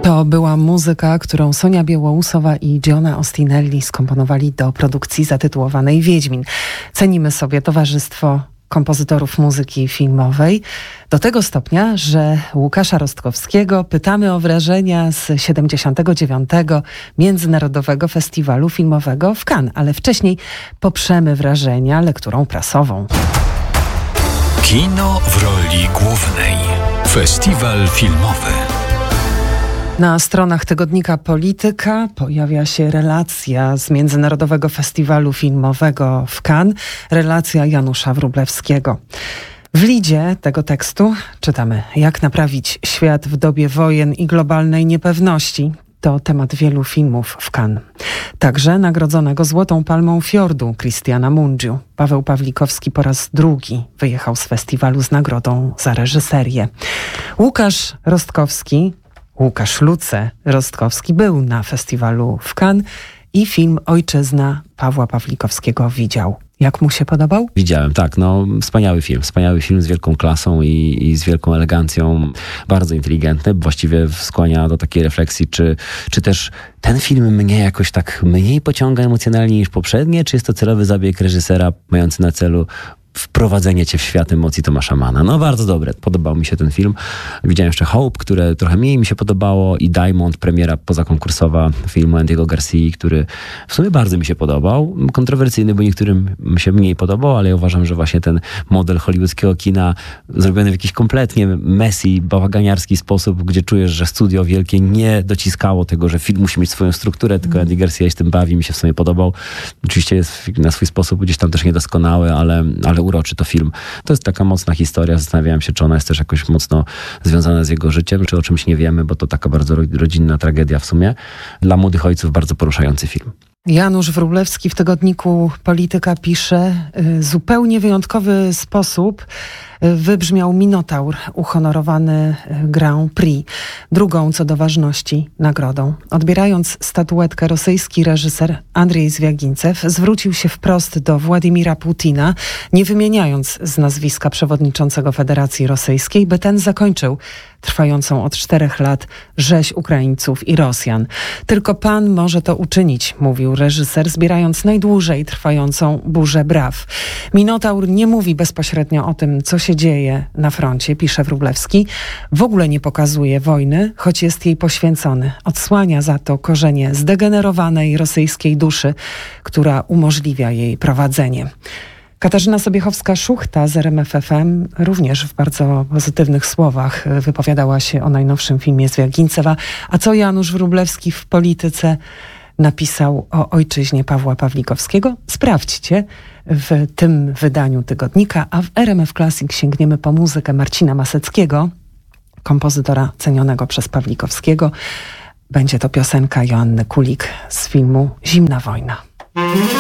To była muzyka, którą Sonia Białołusowa i Giona Ostinelli skomponowali do produkcji zatytułowanej Wiedźmin. Cenimy sobie towarzystwo kompozytorów muzyki filmowej do tego stopnia, że Łukasza Rostkowskiego pytamy o wrażenia z 79. Międzynarodowego Festiwalu Filmowego w Cannes, ale wcześniej poprzemy wrażenia lekturą prasową. Kino w roli głównej. Festiwal filmowy. Na stronach tygodnika Polityka pojawia się relacja z Międzynarodowego Festiwalu Filmowego w Cannes, relacja Janusza Wróblewskiego. W lidzie tego tekstu czytamy: jak naprawić świat w dobie wojen i globalnej niepewności. To temat wielu filmów w Cannes. Także nagrodzonego Złotą Palmą Fiordu Christiana Mungiu. Paweł Pawlikowski po raz drugi wyjechał z festiwalu z nagrodą za reżyserię. Łukasz Luce Rostkowski był na festiwalu w Cannes i film Ojczyzna Pawła Pawlikowskiego widział. Jak mu się podobał? Widziałem, tak. Wspaniały film z wielką klasą i z wielką elegancją. Bardzo inteligentny. Właściwie skłania do takiej refleksji, czy też ten film mnie jakoś tak mniej pociąga emocjonalnie niż poprzednie, czy jest to celowy zabieg reżysera mający na celu wprowadzenie cię w świat emocji Tomasza Manna. No bardzo dobre. Podobał mi się ten film. Widziałem jeszcze Hope, które trochę mniej mi się podobało, i Diamond, premiera pozakonkursowa filmu Andiego Garcii, który w sumie bardzo mi się podobał. Kontrowersyjny, bo niektórym mi się mniej podobał, ale ja uważam, że właśnie ten model hollywoodzkiego kina zrobiony w jakiś kompletnie messy, bałaganiarski sposób, gdzie czujesz, że studio wielkie nie dociskało tego, że film musi mieć swoją strukturę, tylko Andy Garcia się tym bawi, mi się w sumie podobał. Oczywiście jest na swój sposób gdzieś tam też niedoskonały, ale uroczy to film. To jest taka mocna historia. Zastanawiałem się, czy ona jest też jakoś mocno związana z jego życiem, czy o czymś nie wiemy, bo to taka bardzo rodzinna tragedia w sumie. Dla młodych ojców bardzo poruszający film. Janusz Wróblewski w tygodniku Polityka pisze: zupełnie wyjątkowy sposób wybrzmiał Minotaur, uhonorowany Grand Prix, drugą co do ważności nagrodą. Odbierając statuetkę, rosyjski reżyser Andrzej Zwiagincew zwrócił się wprost do Władimira Putina, nie wymieniając z nazwiska przewodniczącego Federacji Rosyjskiej, by ten zakończył trwającą od 4 lat rzeź Ukraińców i Rosjan. Tylko pan może to uczynić, mówił reżyser, zbierając najdłużej trwającą burzę braw. Minotaur nie mówi bezpośrednio o tym, co się dzieje na froncie, pisze Wróblewski. W ogóle nie pokazuje wojny, choć jest jej poświęcony. Odsłania za to korzenie zdegenerowanej rosyjskiej duszy, która umożliwia jej prowadzenie. Katarzyna Sobiechowska-Szuchta z RMF FM również w bardzo pozytywnych słowach wypowiadała się o najnowszym filmie Zwiagincewa. A co Janusz Wróblewski w Polityce napisał o ojczyźnie Pawła Pawlikowskiego? Sprawdźcie w tym wydaniu tygodnika, a w RMF Classic sięgniemy po muzykę Marcina Maseckiego, kompozytora cenionego przez Pawlikowskiego. Będzie to piosenka Joanny Kulik z filmu Zimna wojna.